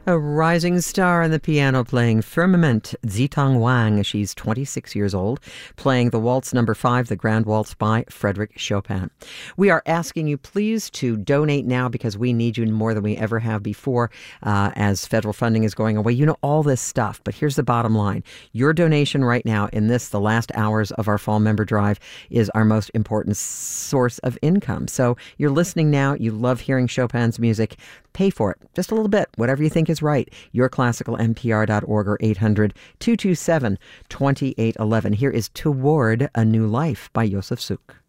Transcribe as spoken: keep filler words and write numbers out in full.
A rising star on the piano playing Firmament, Zitang Wang. She's twenty-six years old, playing the waltz number five, the Grand Waltz by Frédéric Chopin. We are asking you please to donate now because we need you more than we ever have before uh, as federal funding is going away. You know all this stuff, but here's the bottom line. Your donation right now in this, the last hours of our fall member drive, is our most important source of income. So you're listening now. You love hearing Chopin's music. Pay for it. Just a little bit. Whatever you think is right. your classical n p r dot org or eight hundred, two two seven, two eight one one. Here is Toward a New Life by Josef Suk.